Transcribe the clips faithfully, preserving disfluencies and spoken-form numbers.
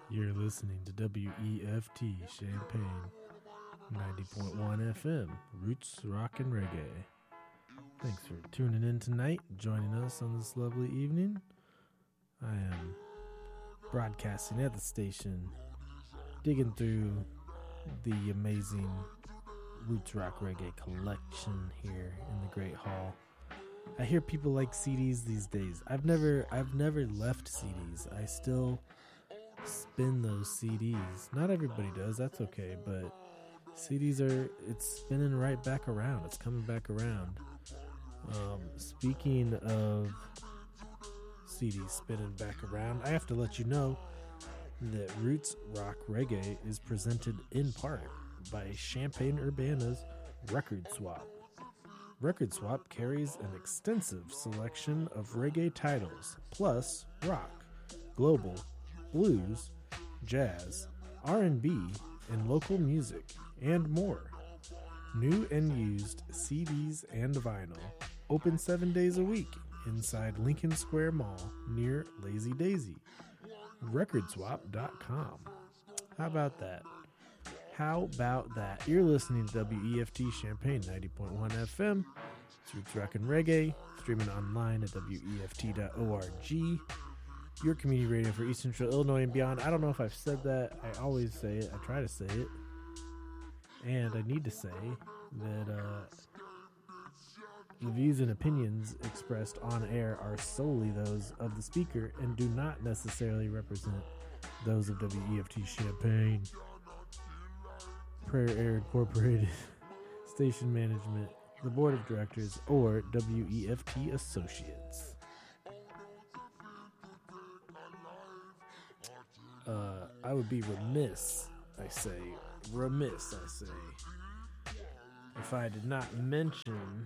You're listening to W E F T Champaign, ninety point one F M, Roots, Rock, and Reggae. Thanks for tuning in tonight, joining us on this lovely evening. I am broadcasting at the station, digging through the amazing Roots, Rock, Reggae collection here in the Great Hall. I hear people like C Ds these days. I've never, I've never left C Ds. I still spin those C Ds. Not everybody does. That's okay. But C Ds are, it's spinning right back around. It's coming back around. Um, speaking of C Ds spinning back around, I have to let you know that Roots Rock Reggae is presented in part by Champaign Urbana's Record Swap. Record Swap carries an extensive selection of reggae titles, plus rock, global, blues, jazz, R and B, and local music, and more. New and used C Ds and vinyl. Open seven days a week inside Lincoln Square Mall near Lazy Daisy. record swap dot com. How about that? How about that? You're listening to W E F T Champaign ninety point one F M. It's Roots Rock and Reggae, streaming online at W E F T dot org. Your community radio for East Central Illinois and beyond. I don't know if I've said that. I always say it. I try to say it. And I need to say that uh, the views and opinions expressed on air are solely those of the speaker and do not necessarily represent those of W E F T Champaign, Prayer Air Incorporated, Station Management, the Board of Directors, or W E F T Associates. Uh, I would be remiss, I say, remiss, I say, if I did not mention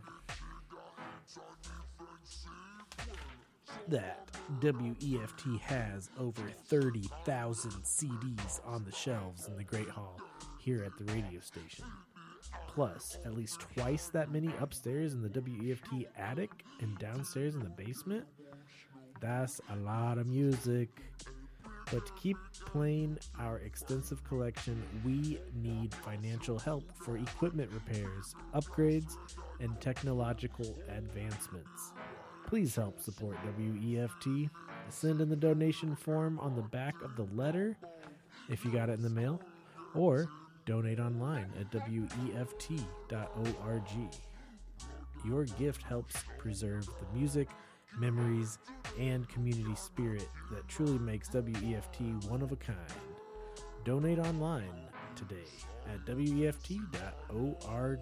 that W E F T has over thirty thousand C Ds on the shelves in the Great Hall here at the radio station. Plus, at least twice that many upstairs in the W E F T attic and downstairs in the basement. That's a lot of music. But to keep playing our extensive collection, we need financial help for equipment repairs, upgrades, and technological advancements. Please help support W E F T. Send in the donation form on the back of the letter if you got it in the mail, or donate online at W E F T dot org. Your gift helps preserve the music, memories, and community spirit that truly makes W E F T one of a kind. Donate online today at W E F T dot org.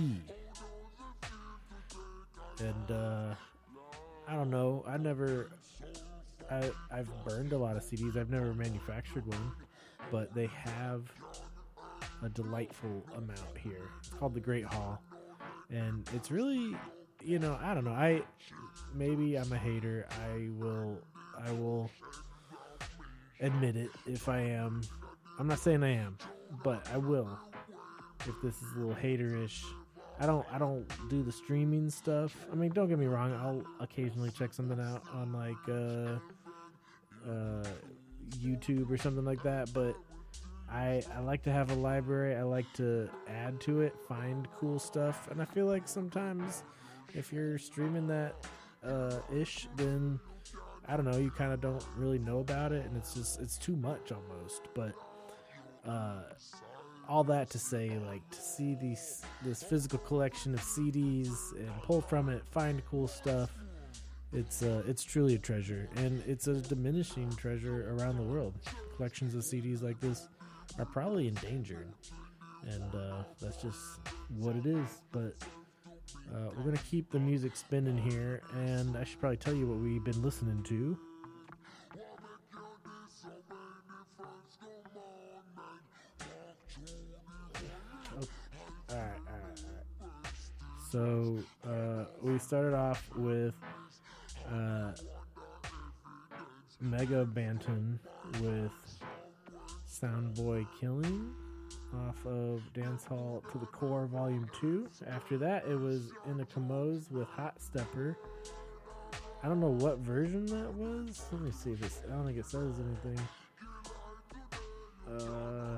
And uh, I don't know, I never, I, I've burned a lot of C Ds. I've never manufactured one, but they have a delightful amount here. It's called the Great Hall, and it's really, you know, I don't know. I maybe I'm a hater. I will, I will admit it if I am. I'm not saying I am, but I will. If this is a little haterish, I don't, I don't do the streaming stuff. I mean, don't get me wrong. I'll occasionally check something out on like uh, uh, YouTube or something like that, but I, I like to have a library. I like to add to it, find cool stuff, and I feel like sometimes if you're streaming that uh, ish, then I don't know, you kind of don't really know about it, and it's just it's too much almost. But uh, all that to say, like, to see these this physical collection of C Ds and pull from it, find cool stuff, it's uh, it's truly a treasure, and it's a diminishing treasure around the world. Collections of C Ds like this are probably endangered, and uh, that's just what it is. But uh, we're gonna keep the music spinning here, and I should probably tell you what we've been listening to. Oh, all right, all right, all right. So uh, we started off with uh, Mega Banton with Soundboy Killing off of Dancehall to the Core Volume two. After that, it was In a Camoes with Hot Stepper. I don't know what version that was. Let me see if it's, I don't think it says anything. Uh,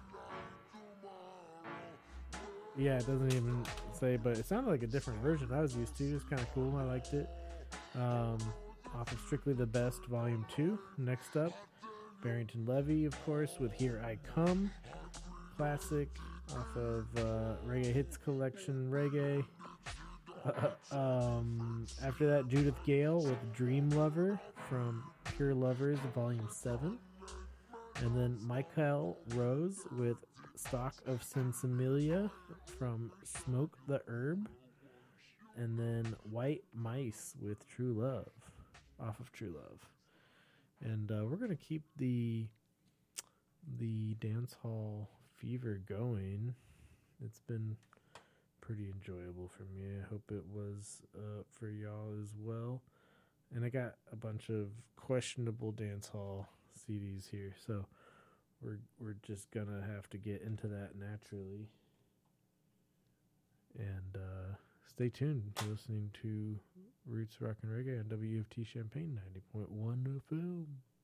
yeah, it doesn't even say, but it sounded like a different version I was used to. It's kind of cool. I liked it. Um, off of Strictly the Best Volume two. Next up, Barrington Levy, of course, with Here I Come. Classic off of uh, Reggae Hits Collection Reggae. Uh, um, after that, Judith Gale with Dream Lover from Pure Lovers Volume seven. And then Michael Rose with Stock of Sensimilia from Smoke the Herb. And then White Mice with True Love off of True Love. And uh, we're going to keep the the dance hall fever going. It's been pretty enjoyable for me. I hope it was uh, for y'all as well. And I got a bunch of questionable dance hall C Ds here, so we're we're just gonna have to get into that naturally. And uh, stay tuned. You're listening to Roots Rock and Reggae on W F T Champaign ninety point one F M.